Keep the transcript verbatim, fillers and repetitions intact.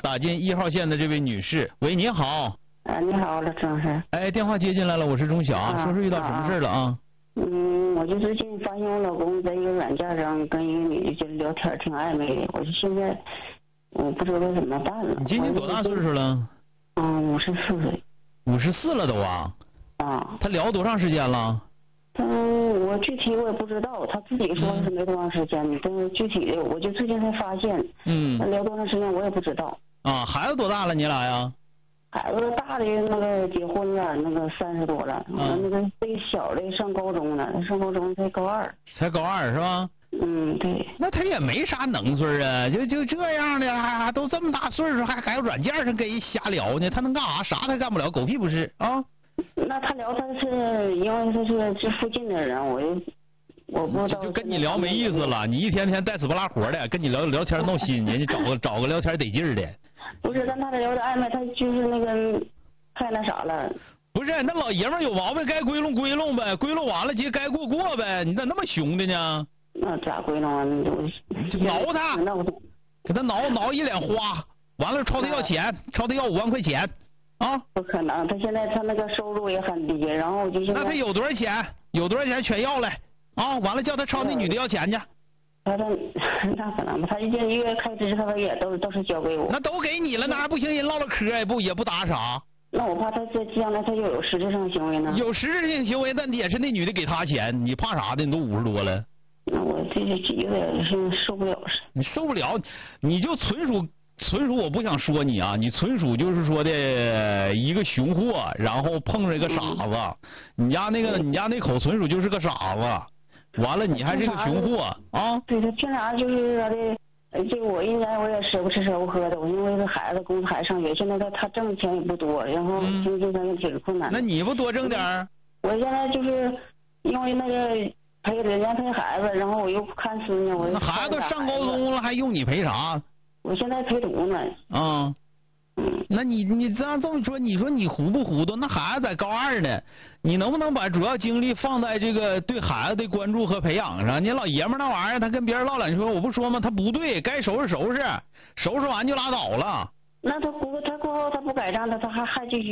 打进一号线的这位女士，喂，你好。 啊，你好，老张是。 哎，电话接进来了，我是钟晓， 啊、 说说遇到什么事了啊？啊嗯，我就最近发现我老公在一个软件上跟一个女的就聊天，挺暧昧的。我就现在我不知道该怎么办了。 你今年多大岁数了？ 嗯，五十四岁。 五十四了都啊？ 啊。 他聊多长时间了？ 嗯，我具体我也不知道，他自己说是没多长时间，嗯、但是具体的我就最近才发现。 嗯。 他聊多长时间我也不知道。 啊，孩子多大了？你俩呀？ 孩子大的那个结婚了，那个三十多了，嗯、那个最小的上高中呢，上高中才高二。 才高二是吧？ 嗯，对。 那他也没啥能岁啊，就就这样的，还还都这么大岁数，还还有软件上跟人瞎聊呢，他能干啥？啥他干不了，狗屁不是啊！ 那他聊他是因为他是这附近的人，我就我不知道。 就跟你聊没意思了，你一天天带死不拉活的，跟你聊聊天闹心，人家找个找个聊天得劲儿的。 不是，但他这聊的暧昧，他就是那个太那啥了。 不是，那老爷们有毛病，该归拢归拢呗，归拢完了就该过过呗，你咋那么凶的呢？ 那咋归拢啊？ 就挠他，给他挠挠一脸花，完了朝他要钱，朝他要五万块钱啊！ 不可能，他现在他那个收入也很低，然后我就现在。 那他有多少钱？有多少钱全要来啊！完了叫他朝那女的要钱去。 他说那可能吧，他一个月开支他也都都是交给我。 那都给你了，那还不行？人唠唠嗑也不也不打啥。 那我怕他这将来他又有实质性行为呢。 有实质性行为，那也是那女的给他钱，你怕啥的？你都五十多了。 那我这这有点是受不了是。 你受不了，你就纯属纯属我不想说你啊，你纯属就是说的一个熊货，然后碰着一个傻子，嗯、你家那个你家那口纯属就是个傻子，完了你还是个熊货啊！ 对他凭啥就是说的？这个我应该我也舍不吃舍不喝的，我因为这孩子供孩子上学，现在他他挣的钱也不多，然后经济上也挺困难、嗯。 那你不多挣点儿？ 我现在就是因为那个陪人家陪孩子，然后我又看孙子，我那孩子都上高中了，还用你陪啥？ 我现在陪读呢。 啊。嗯。那你你这样这么说，你说你糊不糊涂？那孩子在高二呢，你能不能把主要精力放在这个对孩子的关注和培养上？你老爷们那玩意儿，他跟别人唠两句，我不说吗？他不对，该收拾收拾，收拾完就拉倒了。 那他不他过后他不改账，他他还还继续。